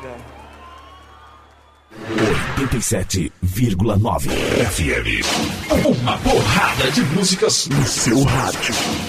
87,9 FM. Uma porrada de músicas no seu rádio.